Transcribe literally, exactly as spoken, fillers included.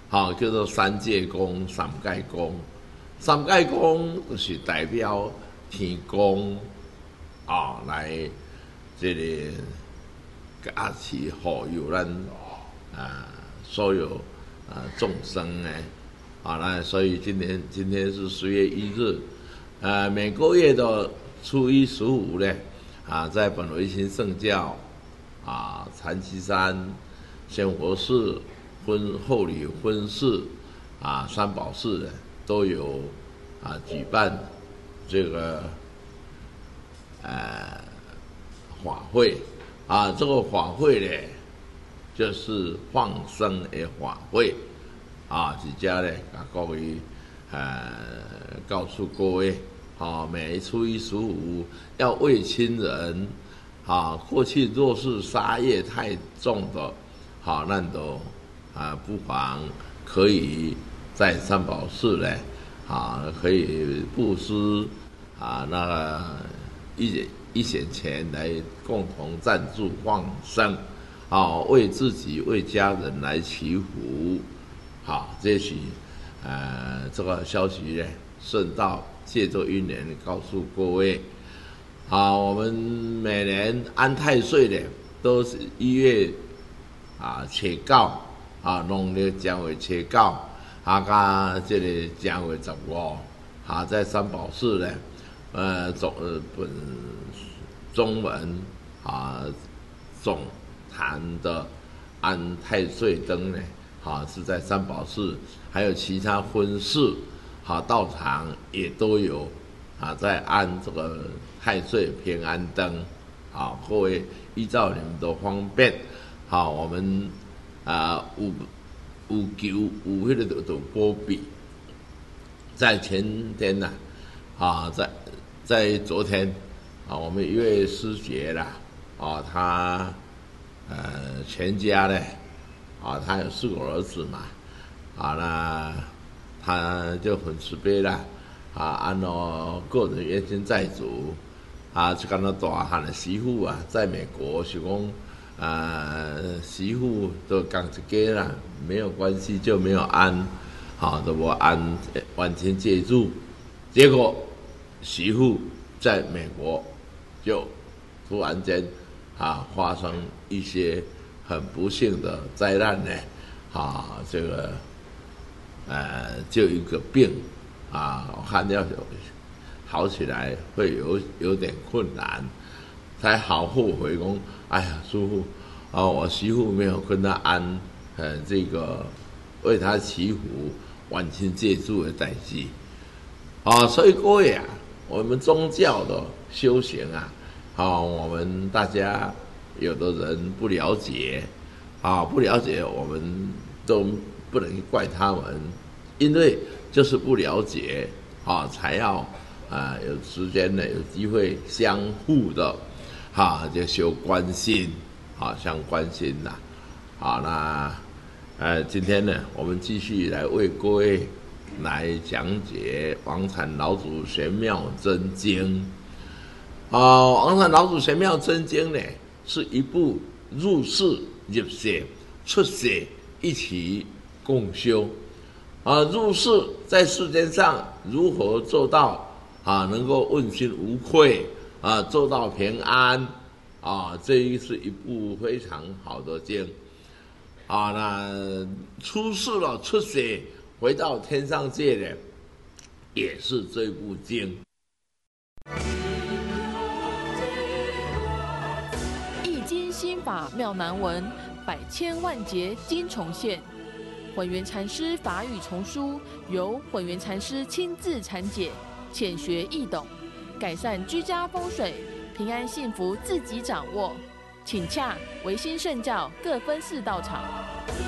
好、哦、叫做三界公、三界公。三界公就是代表天公啊、哦，来这个加持护佑咱啊所有啊众生呢。啊，那所以今天今天是十月一日，呃，每个月的初一十五呢，啊，在本维新圣教啊禅七山、仙佛寺、婚后里婚事啊三宝寺呢都有啊举办这个呃法会啊，这个法会呢就是放生的法会。啊，是家咧，甲各位呃告诉各位，啊，每初一十五要为亲人，啊，过去若是杀业太重的，好、啊，那都啊不妨可以在三宝寺呢，啊，可以布施啊那个一一些钱来共同赞助放生，啊，为自己为家人来祈福。好，这是呃这个消息呢，顺道借着因缘告诉各位。好，我们每年安太岁呢，都是一月啊初九啊，农历正月初九啊，加这个正月十五啊，在三宝寺呢，呃总呃本中文啊总坛的安太岁灯呢。啊，是在三宝寺，还有其他婚事，啊，道场也都有，啊，在安这个太岁平安灯，啊，各位依照你们的方便，好、啊，我们啊有有求有迄个就就波比，在前天呐、啊，啊，在在昨天，啊，我们一位师姐啦，啊，她呃全家呢。啊，他有四个儿子嘛，啊，那他就很慈悲啦，啊，按照个人冤亲债主，啊，就跟他大汉的媳妇啊，在美国是讲，呃，媳妇都讲一家啦，没有关系就没有安，好，都无安完全借助，结果媳妇在美国就突然间啊发生一些。很不幸的灾难呢，啊，这个，呃，就一个病，啊，我看要好起来会有有点困难，才好后悔讲，哎呀，师父，啊，我媳妇没有跟他安，呃，这个为他祈福，万亲借助的代志，啊，所以各位啊，我们宗教的修行啊，啊，我们大家。有的人不了解，啊，不了解，我们都不能怪他们，因为就是不了解，啊，才要啊有时间呢，有机会相互的，哈、啊，就修关心，啊，相关心呐，好，那呃，今天呢，我们继续来为各位来讲解《王禅老祖玄妙真经》，啊，《王禅老祖玄妙真经》呢。是一部入世、入世、出世一起共修啊！入世在世间上如何做到啊？能够问心无愧啊，做到平安啊！这是一部非常好的经啊。那出世了、出世回到天上界的，也是这部经。 心法妙难文，百千万劫经重现。混元禅师法语丛书由混元禅师亲自阐解，浅学易懂，改善居家风水，平安幸福自己掌握。请洽维新圣教各分寺道场。